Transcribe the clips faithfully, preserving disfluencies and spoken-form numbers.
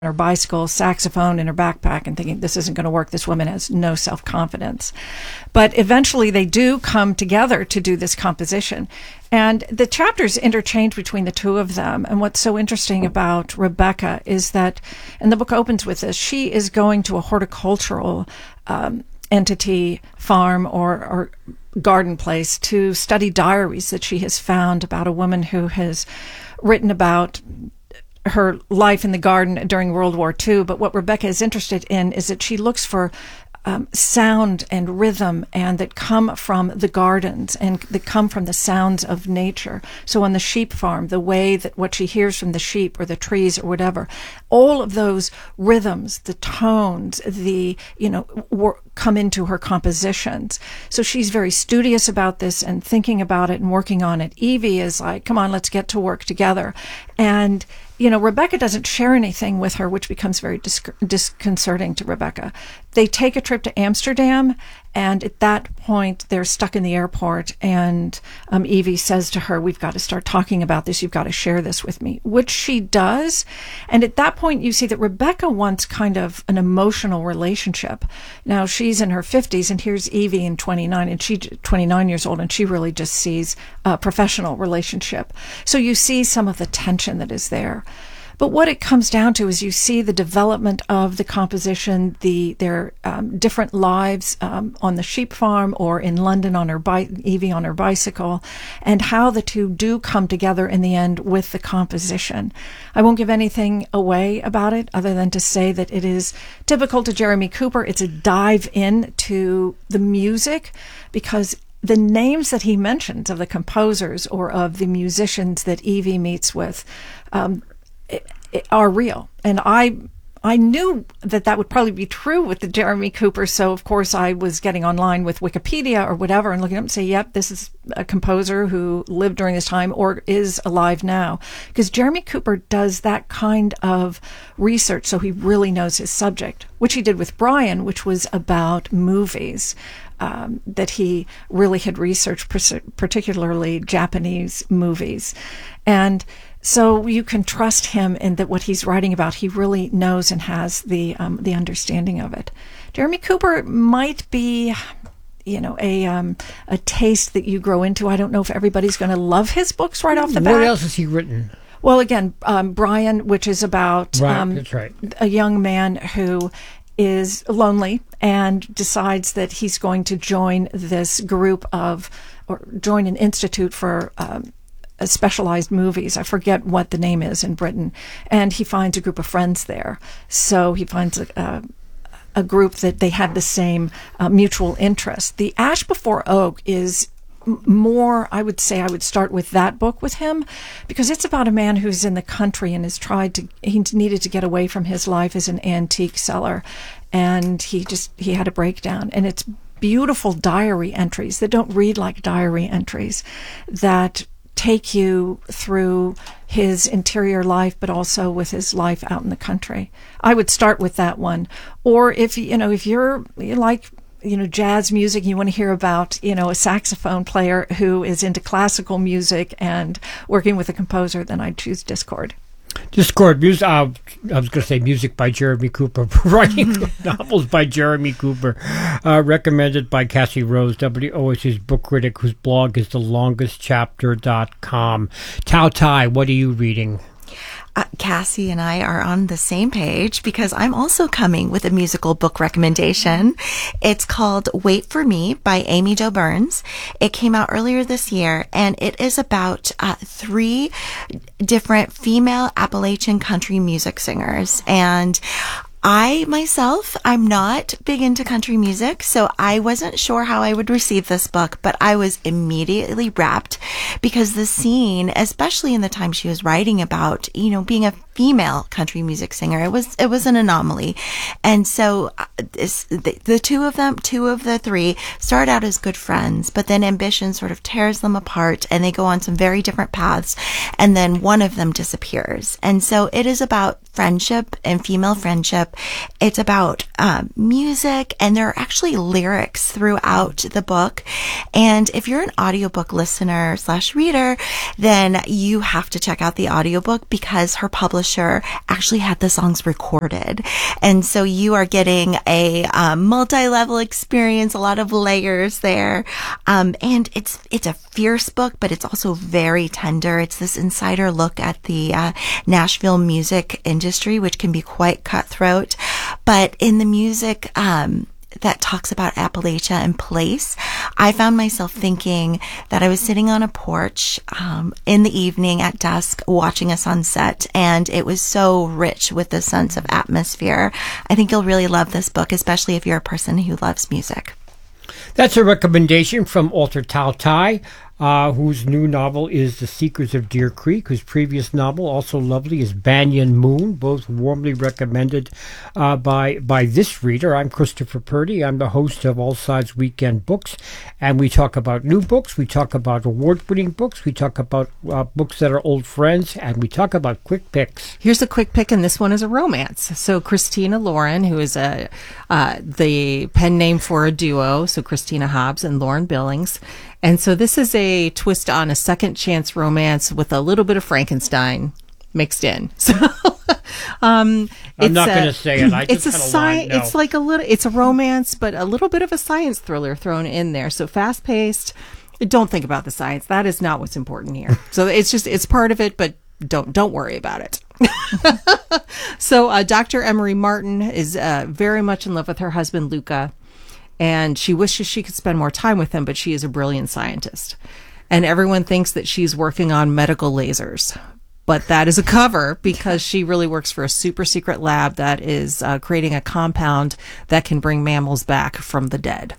her bicycle, saxophone in her backpack, and thinking this isn't going to work. This woman has no self-confidence. But eventually they do come together to do this composition. And the chapters interchange between the two of them. And what's so interesting about Rebecca is that, and the book opens with this, she is going to a horticultural um, entity, farm, or, or garden place to study diaries that she has found about a woman who has written about her life in the garden during World War Two. But what Rebecca is interested in is that she looks for um, sound and rhythm, and that come from the gardens and that come from the sounds of nature. So on the sheep farm, the way that what she hears from the sheep or the trees or whatever, all of those rhythms, the tones, the, you know, wor- come into her compositions. So she's very studious about this and thinking about it and working on it. Evie is like, come on, let's get to work together. And you know, Rebecca doesn't share anything with her, which becomes very dis- disconcerting to Rebecca. They take a trip to Amsterdam, and at that point, they're stuck in the airport, and um, Evie says to her, we've got to start talking about this. You've got to share this with me, which she does. And at that point, you see that Rebecca wants kind of an emotional relationship. Now, she's in her fifties, and here's Evie in twenty-nine, and she's twenty-nine years old, and she really just sees a professional relationship. So you see some of the tension that is there. But what it comes down to is you see the development of the composition, the their um, different lives um, on the sheep farm or in London on her bi- Evie on her bicycle, and how the two do come together in the end with the composition. I won't give anything away about it other than to say that it is typical to Jeremy Cooper. It's a dive into the music, because the names that he mentions of the composers or of the musicians that Evie meets with um, are real. And I I knew that that would probably be true with the Jeremy Cooper. So, of course, I was getting online with Wikipedia or whatever and looking up and say, yep, this is a composer who lived during this time or is alive now. Because Jeremy Cooper does that kind of research, so he really knows his subject, which he did with Brian, which was about movies. Um, that he really had researched, particularly Japanese movies. And so you can trust him in that what he's writing about, he really knows and has the um, the understanding of it. Jeremy Cooper might be, you know, a um, a taste that you grow into. I don't know if everybody's going to love his books right off the bat. What else has he written? Well, again, um, Brian, which is about right, um, that's right. a young man who is lonely and decides that he's going to join this group of, or join an institute for um, specialized movies. I forget what the name is in Britain. And he finds a group of friends there. So he finds a, a, a group that they have the same uh, mutual interest. The Ash Before Oak is more, I would say I would start with that book with him, because it's about a man who's in the country and has tried to, he needed to get away from his life as an antique seller. And he just, he had a breakdown. And it's beautiful diary entries that don't read like diary entries, that take you through his interior life, but also with his life out in the country. I would start with that one. Or if, you know, if you're you like, you know, jazz music, you want to hear about, you know, a saxophone player who is into classical music and working with a composer, then I'd choose Discord. Discord, music, uh, I was going to say music by Jeremy Cooper, writing novels by Jeremy Cooper, uh, recommended by Cassie Rose, W O S's book critic, whose blog is the longest chapter dot com. Tao Tai, what are you reading? Uh, Cassie and I are on the same page because I'm also coming with a musical book recommendation. It's called Wait for Me by Amy Jo Burns. It came out earlier this year, and it is about uh, three different female Appalachian country music singers. And I myself, I'm not big into country music, so I wasn't sure how I would receive this book, but I was immediately rapt because the scene, especially in the time she was writing about, you know, being a female country music singer, it was it was an anomaly. And so uh, this, the, the two of them, two of the three, start out as good friends, but then ambition sort of tears them apart and they go on some very different paths, and then one of them disappears. And so it is about friendship and female friendship. It's about uh, music, and there are actually lyrics throughout the book. And if you're an audiobook listener slash reader, then you have to check out the audiobook because her publisher actually had the songs recorded. And so you are getting a um, multi-level experience, a lot of layers there. Um, and it's, it's a fierce book, but it's also very tender. It's this insider look at the uh, Nashville music industry, which can be quite cutthroat. But in the music, um, that talks about Appalachia and place, I found myself thinking that I was sitting on a porch um, in the evening at dusk watching a sunset, and it was so rich with the sense of atmosphere. I think you'll really love this book, especially if you're a person who loves music. That's a recommendation from Alter Tao Tai, uh, whose new novel is The Seekers of Deer Creek, whose previous novel, also lovely, is Banyan Moon, both warmly recommended uh, by by this reader. I'm Christopher Purdy. I'm the host of All Sides Weekend Books, and we talk about new books, we talk about award-winning books, we talk about uh, books that are old friends, and we talk about quick picks. Here's a quick pick, and this one is a romance. So Christina Lauren, who is a uh, the pen name for a duo, so Christina Hobbs and Lauren Billings. And so this is a twist on a second chance romance with a little bit of Frankenstein mixed in. So um, I'm not a- going to say it. I it's just a had a sci- line, no. It's like a little. It's a romance, but a little bit of a science thriller thrown in there. So fast paced. Don't think about the science. That is not what's important here. So it's just it's part of it, but don't don't worry about it. So uh, Doctor Emery Martin is uh, very much in love with her husband Luca. And she wishes she could spend more time with him, but she is a brilliant scientist. And everyone thinks that she's working on medical lasers. But that is a cover because she really works for a super secret lab that is uh, creating a compound that can bring mammals back from the dead.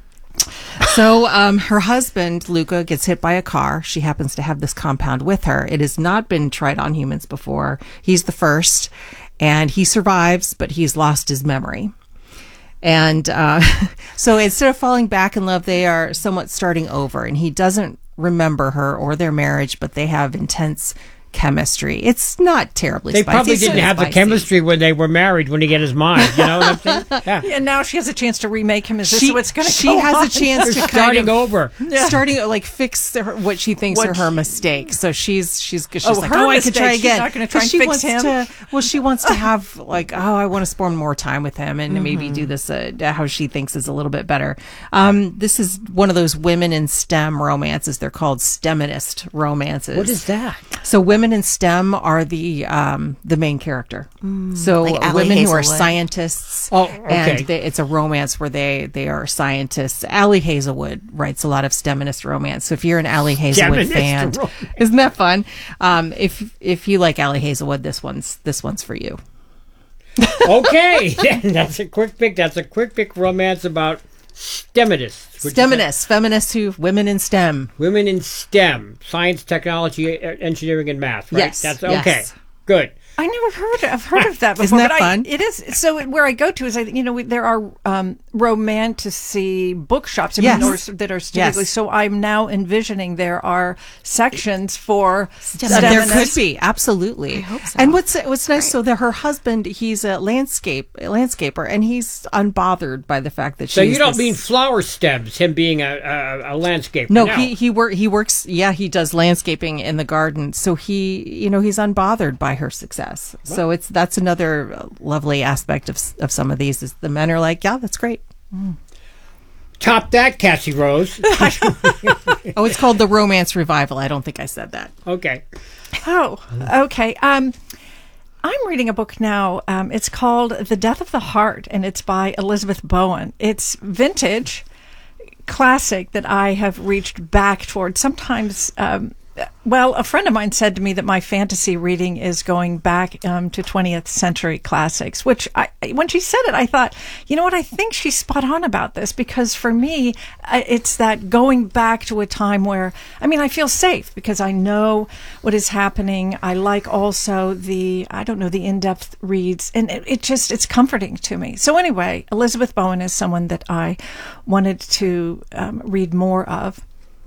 So um, her husband, Luca, gets hit by a car. She happens to have this compound with her. It has not been tried on humans before. He's the first. And he survives, but he's lost his memory. And uh, so instead of falling back in love, they are somewhat starting over. And he doesn't remember her or their marriage, but they have intense chemistry. It's not terribly They spicy. probably It's didn't so have the spicy. chemistry when they were married when he get his mind. You know what I'm saying? Yeah. And now she has a chance to remake him. Is this She, what's going to she go has on? a chance to kind Starting of over. starting like fix her, what she thinks What are her she- mistakes. So she's she's she's Oh, like, her oh, I could try mistakes. She's again. not gonna try 'Cause and she fix wants him? To, well, she wants to have like, oh, I want to spend more time with him and maybe do this uh, how she thinks is a little bit better. Um, this is one of those women in STEM romances. They're called STEMinist romances. What is that? So women in STEM are the um, the main character. So like Allie women who are Hazelwood. scientists. Oh, okay. And they, it's a romance where they they are scientists. Allie Hazelwood writes a lot of STEMinist romance. So if you're an Allie Hazelwood STEMinist fan, romance. isn't that fun? Um, if if you like Allie Hazelwood, this one's this one's for you. Okay. That's a quick pick. That's a quick pick romance about STEMinists. which is STEMinists, feminists who women in STEM. Women in STEM, science, technology, e- engineering, and math, right? Yes, That's yes. okay. Good. I never heard. I've heard of that before. Isn't that but I- fun? it is. So where I go to is, I you know, we, there are um, romantasy bookshops I Yes. mean, or, that are typically. Yes. So I'm now envisioning there are sections for Uh, there STEMinists. could be absolutely. I hope so. And what's what's nice? So that her husband, he's a landscape a landscaper, and he's unbothered by the fact that So she's you don't this- mean flower stems, him being a, a, a landscaper. No, he he work he works. Yeah, he does landscaping in the garden. So he, you know, he's unbothered by her success. So it's that's another uh, lovely aspect of s- of some of these is the men are like, yeah, that's great. Top that, Cassie Rose. Oh, it's called the Romance Revival. I don't think I said that. Okay. Oh, okay. Um, I'm reading a book now. Um, it's called The Death of the Heart, and it's by Elizabeth Bowen. It's vintage, classic that I have reached back toward. Sometimes, um, well, a friend of mine said to me that my fantasy reading is going back um, to twentieth century classics, which I, when she said it, I thought, you know what, I think she's spot on about this, because for me, I- it's that going back to a time where, I mean, I feel safe because I know what is happening. I like also the, I don't know, the in-depth reads, and it, it just, it's comforting to me. So anyway, Elizabeth Bowen is someone that I wanted to um, read more of.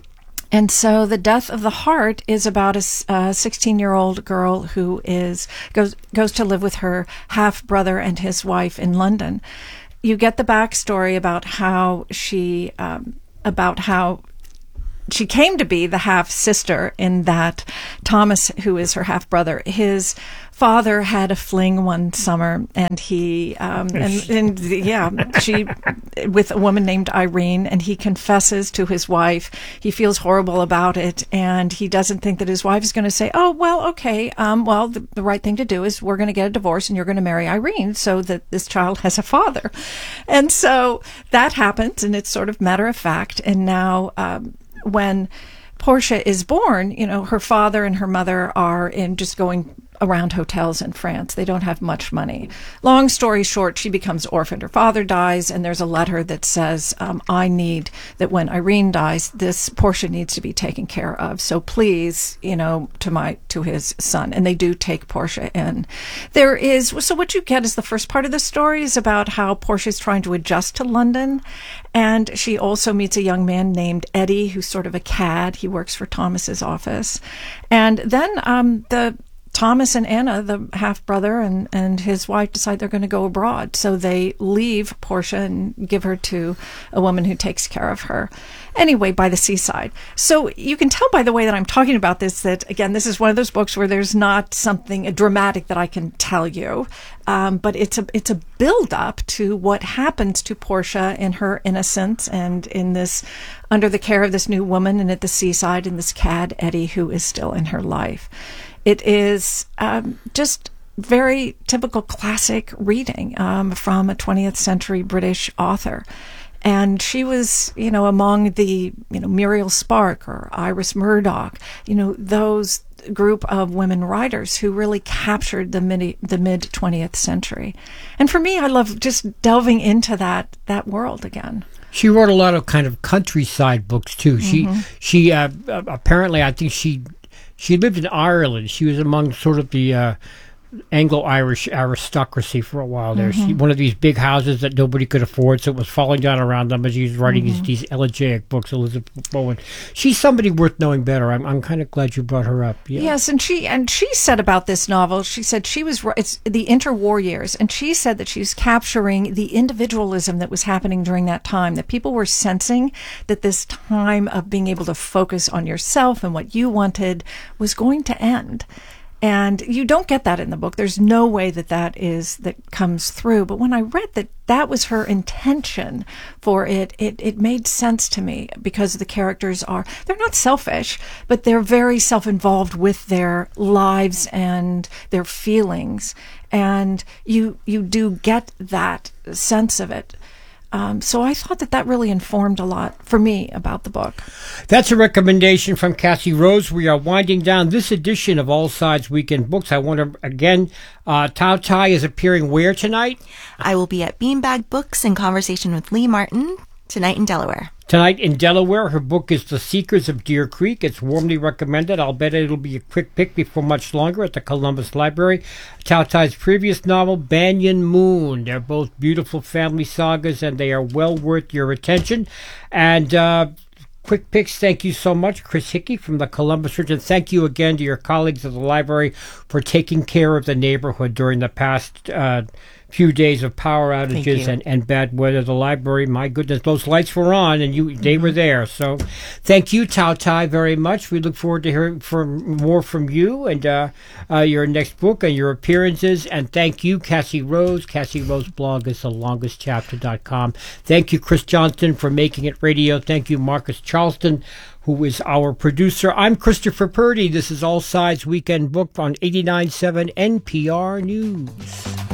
And so The Death of the Heart is about a sixteen-year-old girl who is goes goes to live with her half-brother and his wife in London. You get the backstory about how she um, about how she came to be the half-sister, in that Thomas, who is her half-brother, his father had a fling one summer, and he, um, and, and yeah, she, with a woman named Irene, and he confesses to his wife. He feels horrible about it, and he doesn't think that his wife is going to say, oh, well, okay, um, well, the, the right thing to do is we're going to get a divorce and you're going to marry Irene so that this child has a father. And so that happens, and it's sort of matter of fact, and now, um, when Portia is born, you know, her father and her mother are in just going around hotels in France. They don't have much money. Long story short, she becomes orphaned. Her father dies, and there's a letter that says, um, I need that when Irene dies, this Portia needs to be taken care of. So please, you know, to my to his son. And they do take Portia in. There is, so what you get is the first part of the story is about how Portia is trying to adjust to London. And she also meets a young man named Eddie, who's sort of a cad. He works for Thomas's office. And then um, the Thomas and Anna, the half-brother, and, and his wife decide they're going to go abroad. So they leave Portia and give her to a woman who takes care of her. Anyway, by the seaside. So you can tell by the way that I'm talking about this that, again, this is one of those books where there's not something dramatic that I can tell you. Um, but it's a it's a build-up to what happens to Portia in her innocence and in this, under the care of this new woman and at the seaside, and this cad, Eddie, who is still in her life. It is um, just very typical classic reading um, from a twentieth century British author. And she was, you know, among the, you know, Muriel Spark or Iris Murdoch, you know, those group of women writers who really captured the mid the mid twentieth century. And for me, I love just delving into that that world again. She wrote a lot of kind of countryside books too. Mm-hmm. She she uh, apparently, I think she. She lived in Ireland. She was among sort of the uh, Anglo-Irish aristocracy for a while there. Mm-hmm. She, one of these big houses that nobody could afford, so it was falling down around them as she was writing mm-hmm. these, these elegiac books, Elizabeth Bowen. She's somebody worth knowing better. I'm I'm kind of glad you brought her up. Yeah. Yes, and she and she said about this novel, she said she was, it's the interwar years, and she said that she was capturing the individualism that was happening during that time, that people were sensing that this time of being able to focus on yourself and what you wanted was going to end. And you don't get that in the book. There's no way that that is, that comes through. But when I read that that was her intention for it, it, it made sense to me, because the characters are, they're not selfish, but they're very self-involved with their lives and their feelings. And you, you do get that sense of it. Um, so I thought that that really informed a lot for me about the book. That's a recommendation from Cassie Rose. We are winding down this edition of All Sides Weekend Books. I want to, again, uh, Tao Tai is appearing where tonight? I will be at Beanbag Books in conversation with Lee Martin tonight in Delaware. Tonight in Delaware. Her book is The Seekers of Deer Creek. It's warmly recommended. I'll bet it'll be a quick pick before much longer at the Columbus Library. Tao Tai's previous novel, Banyan Moon. They're both beautiful family sagas, and they are well worth your attention. And uh, quick picks, thank you so much, Chris Hickey from the Columbus Region. Thank you again to your colleagues at the library for taking care of the neighborhood during the past uh few days of power outages and, and bad weather. The library, my goodness, those lights were on and you they mm-hmm. were there. So thank you, Tao Tai, very much. We look forward to hearing from more from you and uh, uh, your next book and your appearances. And thank you, Cassie Rose. Cassie Rose blog is the longest chapter dot com. Thank you, Chris Johnston, for making it radio. Thank you, Marcus Charleston, who is our producer. I'm Christopher Purdy. This is All Sides Weekend Book on eighty-nine point seven N P R News.